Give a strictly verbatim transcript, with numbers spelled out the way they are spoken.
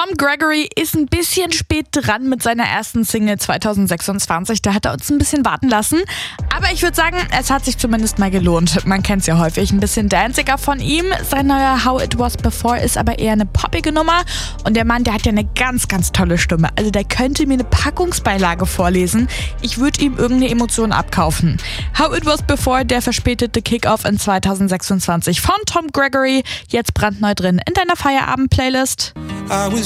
Tom Gregory ist ein bisschen spät dran mit seiner ersten Single zwanzig sechsundzwanzig. Da hat er uns ein bisschen warten lassen. Aber ich würde sagen, es hat sich zumindest mal gelohnt. Man kennt es ja häufig. Ein bisschen danziger von ihm. Sein neuer How It Was Before ist aber eher eine poppige Nummer. Und der Mann, der hat ja eine ganz, ganz tolle Stimme. Also der könnte mir eine Packungsbeilage vorlesen. Ich würde ihm irgendeine Emotion abkaufen. How It Was Before, der verspätete Kickoff in zwanzig sechsundzwanzig von Tom Gregory. Jetzt brandneu drin in deiner Feierabend-Playlist.